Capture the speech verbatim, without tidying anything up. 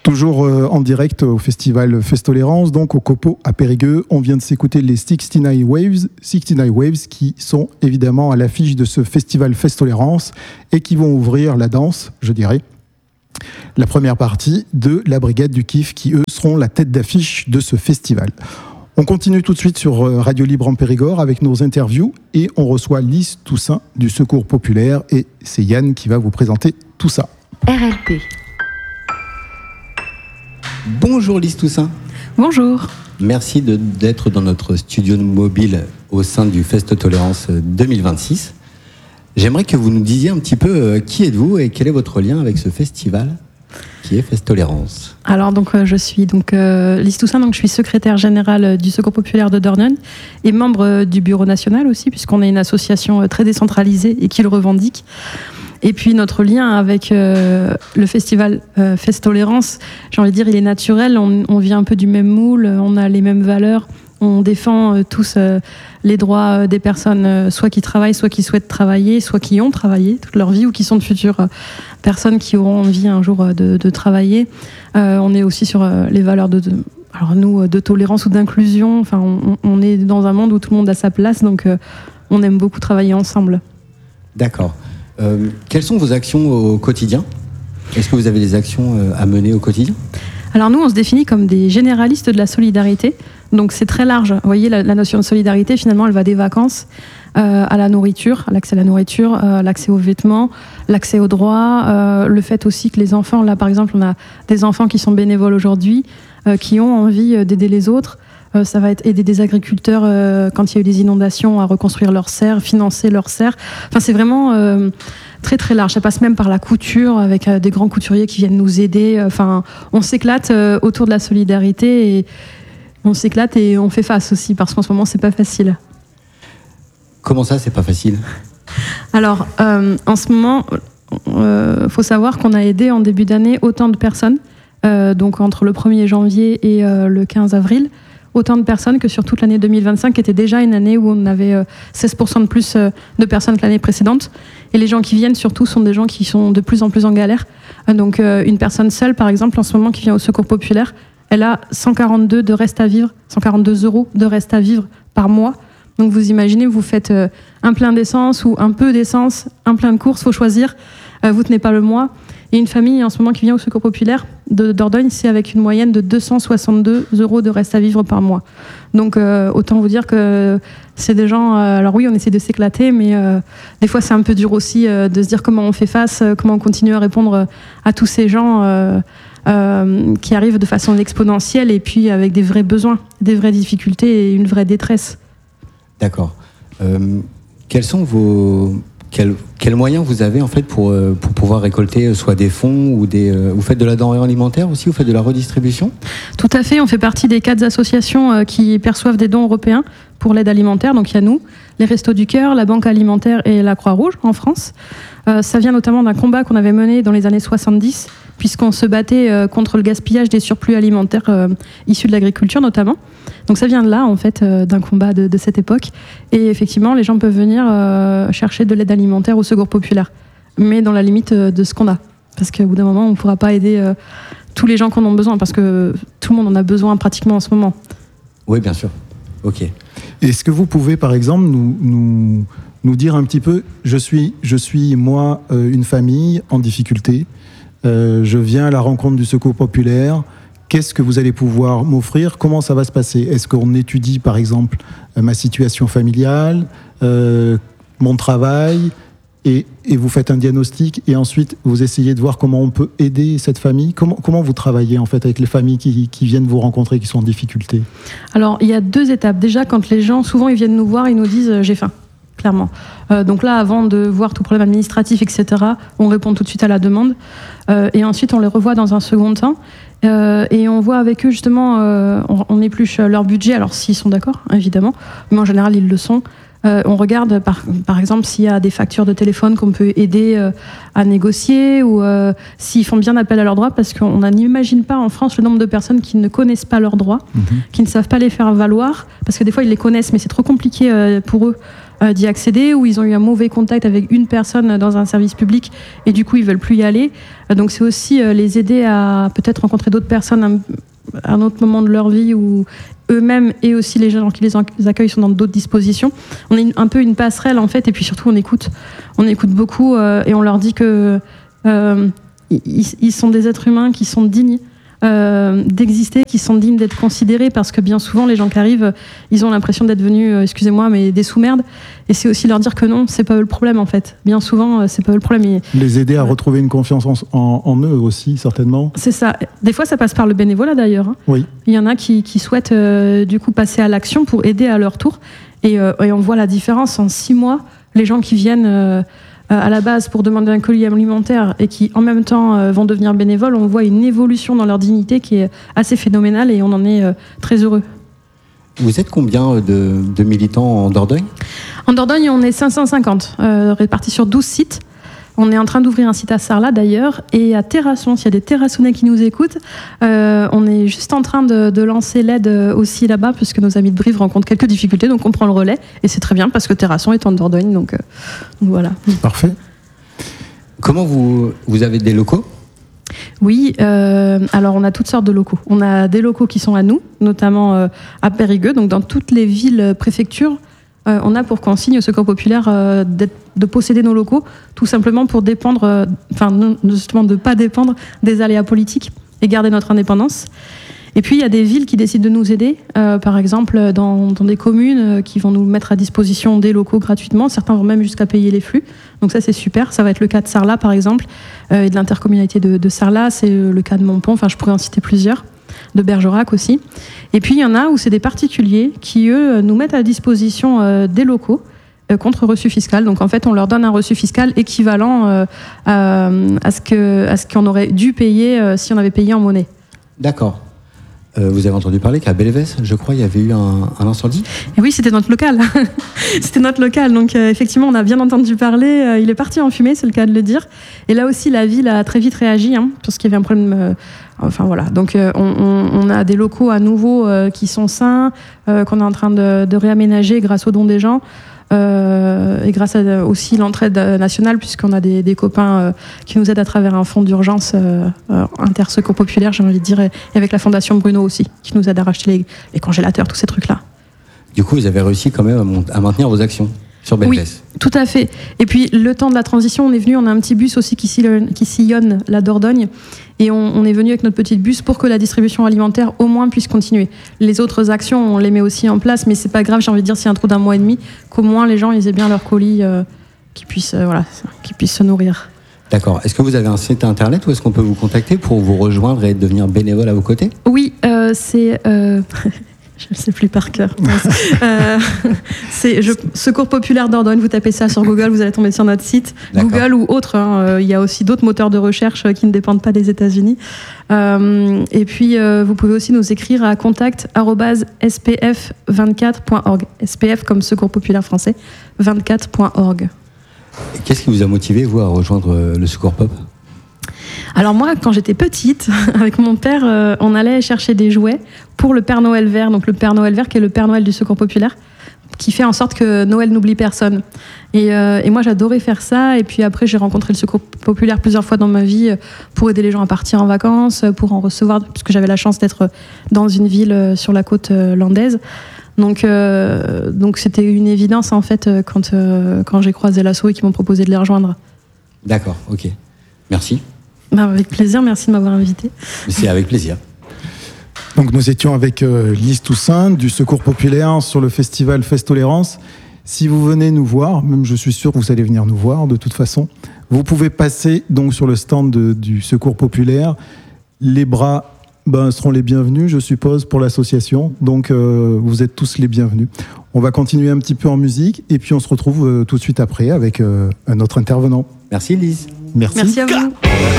Toujours euh, en direct au festival Festolérance, donc au Copo à Périgueux. On vient de s'écouter les soixante-dix-neuf Waves, soixante-dix-neuf Waves qui sont évidemment à l'affiche de ce festival Festolérance et qui vont ouvrir la danse, je dirais, la première partie de la Brigade du Kiff qui, eux, seront la tête d'affiche de ce festival. On continue tout de suite sur Radio Libre en Périgord avec nos interviews et on reçoit Lise Toussaint du Secours Populaire et c'est Yann qui va vous présenter tout ça. R L P. Bonjour Lise Toussaint. Bonjour. Merci de, d'être dans notre studio mobile au sein du Festolérance deux mille vingt-six. J'aimerais que vous nous disiez un petit peu euh, qui êtes-vous et quel est votre lien avec ce festival qui est Festolérance. Alors donc euh, je suis donc euh, Lise Toussaint, donc je suis secrétaire générale du Secours Populaire de Dordogne et membre euh, du bureau national aussi puisqu'on est une association euh, très décentralisée et qui le revendique. Et puis notre lien avec euh, le festival euh, Festolérance, j'ai envie de dire, il est naturel. On, on vient un peu du même moule, on a les mêmes valeurs, on défend euh, tous euh, les droits euh, des personnes, euh, soit qui travaillent, soit qui souhaitent travailler, soit qui ont travaillé toute leur vie ou qui sont de futures euh, personnes qui auront envie un jour euh, de, de travailler. Euh, on est aussi sur euh, les valeurs de, de, alors nous, de tolérance ou d'inclusion. Enfin, on, on est dans un monde où tout le monde a sa place, donc euh, on aime beaucoup travailler ensemble. D'accord. Euh, quelles sont vos actions au quotidien ? Est-ce que vous avez des actions euh, à mener au quotidien ? Alors nous, on se définit comme des généralistes de la solidarité. Donc c'est très large. Vous voyez, la, la notion de solidarité, finalement, elle va des vacances euh, à la nourriture, à l'accès à la nourriture, euh, l'accès aux vêtements, l'accès aux droits, euh, le fait aussi que les enfants, là par exemple, on a des enfants qui sont bénévoles aujourd'hui, euh, qui ont envie d'aider les autres. Euh, ça va être aider des agriculteurs euh, quand il y a eu des inondations à reconstruire leurs serres, financer leurs serres. Enfin, c'est vraiment euh, très très large. Ça passe même par la couture avec euh, des grands couturiers qui viennent nous aider. Enfin, on s'éclate euh, autour de la solidarité et on s'éclate et on fait face aussi parce qu'en ce moment c'est pas facile. Comment ça, c'est pas facile ? Alors, euh, en ce moment, euh, faut savoir qu'on a aidé en début d'année autant de personnes, euh, donc entre le premier janvier et euh, le quinze avril. Autant de personnes que sur toute l'année deux mille vingt-cinq, qui était déjà une année où on avait seize pour cent de plus de personnes que l'année précédente. Et les gens qui viennent, surtout, sont des gens qui sont de plus en plus en galère. Donc une personne seule, par exemple, en ce moment, qui vient au Secours Populaire, elle a cent quarante-deux de reste à vivre, cent quarante-deux euros de reste à vivre par mois. Donc vous imaginez, vous faites un plein d'essence ou un peu d'essence, un plein de courses, il faut choisir, vous tenez pas le mois. Et une famille en ce moment qui vient au Secours Populaire de Dordogne, c'est avec une moyenne de deux cent soixante-deux euros de reste à vivre par mois. Donc euh, autant vous dire que c'est des gens... Euh, alors oui, on essaie de s'éclater, mais euh, des fois c'est un peu dur aussi euh, de se dire comment on fait face, euh, comment on continue à répondre à tous ces gens euh, euh, qui arrivent de façon exponentielle et puis avec des vrais besoins, des vraies difficultés et une vraie détresse. D'accord. Euh, quels sont vos... Quels, quels moyens vous avez en fait pour, pour pouvoir récolter soit des fonds ou des... Vous faites de la denrée alimentaire aussi, vous faites de la redistribution ? Tout à fait, on fait partie des quatre associations qui perçoivent des dons européens pour l'aide alimentaire. Donc il y a nous, les Restos du Cœur, la Banque Alimentaire et la Croix-Rouge en France. Euh, ça vient notamment d'un combat qu'on avait mené dans les années soixante-dix, puisqu'on se battait euh, contre le gaspillage des surplus alimentaires euh, issus de l'agriculture notamment. Donc ça vient de là, en fait, euh, d'un combat de, de cette époque. Et effectivement, les gens peuvent venir euh, chercher de l'aide alimentaire au Secours Populaire, mais dans la limite euh, de ce qu'on a. Parce qu'au bout d'un moment, on ne pourra pas aider euh, tous les gens qu'on en a besoin, parce que tout le monde en a besoin pratiquement en ce moment. Oui, bien sûr. Ok. Est-ce que vous pouvez, par exemple, nous, nous, nous dire un petit peu, je suis, je suis moi, euh, une famille en difficulté, euh, je viens à la rencontre du Secours Populaire, qu'est-ce que vous allez pouvoir m'offrir ? Comment ça va se passer ? Est-ce qu'on étudie, par exemple, euh, ma situation familiale, euh, mon travail, et, et vous faites un diagnostic, et ensuite vous essayez de voir comment on peut aider cette famille ? Comment, comment vous travaillez en fait avec les familles qui, qui viennent vous rencontrer, qui sont en difficulté ? Alors, il y a deux étapes. Déjà, quand les gens, souvent, ils viennent nous voir, ils nous disent euh, « j'ai faim ». Clairement. Euh, donc là, avant de voir tout problème administratif, et cetera, on répond tout de suite à la demande. Euh, et ensuite, on les revoit dans un second temps. Euh, et on voit avec eux, justement, euh, on, on épluche leur budget. Alors, s'ils sont d'accord, évidemment. Mais en général, ils le sont. Euh, on regarde, par, par exemple, s'il y a des factures de téléphone qu'on peut aider euh, à négocier ou euh, s'ils font bien appel à leurs droits, parce qu'on n'imagine pas en France le nombre de personnes qui ne connaissent pas leurs droits, mmh. qui ne savent pas les faire valoir, parce que des fois, ils les connaissent, mais c'est trop compliqué euh, pour eux euh, d'y accéder, ou ils ont eu un mauvais contact avec une personne dans un service public et du coup ils veulent plus y aller. Euh, donc c'est aussi euh, les aider à peut-être rencontrer d'autres personnes un, à un autre moment de leur vie où eux-mêmes et aussi les gens qui les accueillent sont dans d'autres dispositions. On est une, un peu une passerelle en fait, et puis surtout on écoute, on écoute beaucoup euh, et on leur dit que euh, ils, ils sont des êtres humains qui sont dignes euh, d'exister, qui sont dignes d'être considérés, parce que bien souvent les gens qui arrivent, ils ont l'impression d'être venus, euh, excusez-moi, mais des sous-merdes. Et c'est aussi leur dire que non, c'est pas eux le problème en fait. Bien souvent, euh, c'est pas eux le problème. Et, les aider à retrouver une confiance en, en, en eux aussi, certainement. C'est ça. Des fois, ça passe par le bénévolat d'ailleurs. Hein. Oui. Il y en a qui, qui souhaitent euh, du coup passer à l'action pour aider à leur tour. Et, euh, et on voit la différence en six mois. Les gens qui viennent euh, à la base pour demander un colis alimentaire et qui en même temps euh, vont devenir bénévoles, on voit une évolution dans leur dignité qui est assez phénoménale et on en est euh, très heureux. Vous êtes combien de, de militants en Dordogne ? En Dordogne, on est cinq cent cinquante, euh, répartis sur douze sites. On est en train d'ouvrir un site à Sarlat d'ailleurs, et à Terrasson, s'il y a des Terrassonnais qui nous écoutent, euh, on est juste en train de, de lancer l'aide aussi là-bas, puisque nos amis de Brive rencontrent quelques difficultés, donc on prend le relais, et c'est très bien parce que Terrasson est en Dordogne, donc, euh, donc voilà. Parfait. Comment vous, vous avez des locaux ? Oui, euh, alors on a toutes sortes de locaux. On a des locaux qui sont à nous, notamment euh, à Périgueux, donc dans toutes les villes préfectures, euh, on a pour consigne au Secours Populaire euh, de posséder nos locaux, tout simplement pour dépendre, euh, enfin non, justement de ne pas dépendre des aléas politiques et garder notre indépendance. Et puis il y a des villes qui décident de nous aider, euh, par exemple dans, dans des communes euh, qui vont nous mettre à disposition des locaux gratuitement. Certains vont même jusqu'à payer les flux. Donc ça c'est super. Ça va être le cas de Sarlat par exemple, euh, et de l'intercommunalité de, de Sarlat. C'est le cas de Montpont. Enfin je pourrais en citer plusieurs. De Bergerac aussi. Et puis il y en a où c'est des particuliers qui eux nous mettent à disposition euh, des locaux euh, contre reçu fiscal. Donc en fait on leur donne un reçu fiscal équivalent euh, à, à ce que à ce qu'on aurait dû payer euh, si on avait payé en monnaie. D'accord. Euh, vous avez entendu parler qu'à Belvès, je crois, il y avait eu un, un incendie ? Et oui, c'était notre local. C'était notre local. Donc, euh, effectivement, on a bien entendu parler. Euh, il est parti en fumée, c'est le cas de le dire. Et là aussi, la ville a très vite réagi, hein, parce qu'il y avait un problème. Euh, enfin, voilà. Donc, euh, on, on, on a des locaux à nouveau euh, qui sont sains, euh, qu'on est en train de, de réaménager grâce aux dons des gens. Euh, et grâce à aussi l'entraide nationale, puisqu'on a des, des copains euh, qui nous aident à travers un fonds d'urgence euh, euh, intersecours populaire, j'ai envie de dire, et avec la fondation Bruno aussi, qui nous aide à racheter les, les congélateurs, tous ces trucs-là. Du coup, vous avez réussi quand même à, mont- à maintenir vos actions sur Belvès. Oui, tout à fait. Et puis, le temps de la transition, on est venu, on a un petit bus aussi qui sillonne, qui sillonne la Dordogne, et on, on est venu avec notre petit bus pour que la distribution alimentaire, au moins, puisse continuer. Les autres actions, on les met aussi en place, mais c'est pas grave, j'ai envie de dire, s'il y a un trou d'un mois et demi, qu'au moins les gens, ils aient bien leur colis, euh, qui puissent, euh, voilà, qui puissent se nourrir. D'accord. Est-ce que vous avez un site internet ou est-ce qu'on peut vous contacter pour vous rejoindre et devenir bénévole à vos côtés ? Oui, euh, c'est... Euh... Je ne sais plus par cœur. euh, c'est je, Secours Populaire Dordogne, vous tapez ça sur Google, vous allez tomber sur notre site. D'accord. Google ou autre, hein, il y a aussi d'autres moteurs de recherche qui ne dépendent pas des États-Unis. Euh, et puis, euh, vous pouvez aussi nous écrire à contact arobase s p f vingt-quatre point org. S P F comme Secours Populaire Français, vingt-quatre point org. Qu'est-ce qui vous a motivé, vous, à rejoindre le Secours Pop ? Alors moi, quand j'étais petite, avec mon père, euh, on allait chercher des jouets pour le Père Noël vert. Donc le Père Noël vert qui est le Père Noël du Secours Populaire, qui fait en sorte que Noël n'oublie personne. Et, euh, et moi, j'adorais faire ça. Et puis après, j'ai rencontré le Secours Populaire plusieurs fois dans ma vie pour aider les gens à partir en vacances, pour en recevoir, puisque j'avais la chance d'être dans une ville sur la côte landaise. Donc, euh, donc c'était une évidence en fait quand, euh, quand j'ai croisé l'asso et qu'ils m'ont proposé de les rejoindre. D'accord, ok. Merci. Bah, avec plaisir, merci de m'avoir invité. C'est avec plaisir. Donc nous étions avec euh, Lise Toussaint du Secours Populaire sur le festival Fest Tolérance. Si vous venez nous voir, même je suis sûr que vous allez venir nous voir de toute façon, vous pouvez passer donc sur le stand de, du Secours Populaire. Les bras ben, seront les bienvenus, je suppose, pour l'association. Donc euh, vous êtes tous les bienvenus. On va continuer un petit peu en musique et puis on se retrouve euh, tout de suite après avec euh, un autre intervenant. Merci Lise. Merci. Merci à vous.